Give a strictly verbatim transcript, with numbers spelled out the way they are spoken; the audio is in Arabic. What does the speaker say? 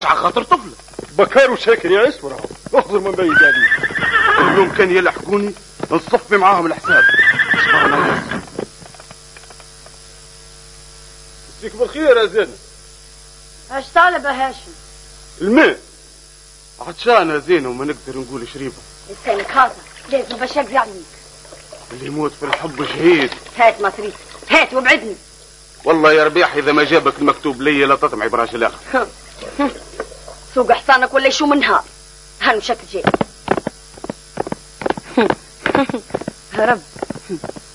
على خاطر طفله بكار وشاكر يا اسمر احضر من بعيد عليك. اليوم كان يلحقوني نصفي معاهم الحساب. مسيك بالخير يا زينب. اش طالب يا هاشم؟ الماء عطشان يا زينة وما نقدر نقول شريبه. لسانك هذا لازم باش يقضي عليك. اللي يموت في الحب شهيد. هات ما تريد هات وابعدني. والله يا ربيح اذا ما جابك المكتوب لي لا تطمعي براش الاخر. سوق حصانك ولا شو من نهار هنمشك جاي. هرب.